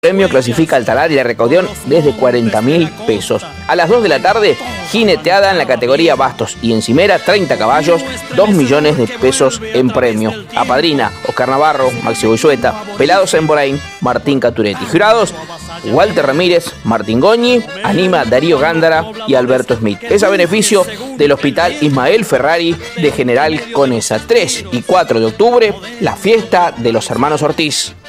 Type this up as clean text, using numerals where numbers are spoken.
Premio clasifica al talar y la recaudación desde 40.000 pesos. A las 2 de la tarde, jineteada en la categoría bastos y encimera, 30 caballos, 2 millones de pesos en premio. Apadrina Oscar Navarro, Maxi Goyzueta, Pelados en Boraín, Martín Caturetti. Jurados, Walter Ramírez, Martín Goñi, anima Darío Gándara y Alberto Smith. Es a beneficio del Hospital Ismael Ferrari de General Conesa. 3 y 4 de octubre, la fiesta de los hermanos Ortiz.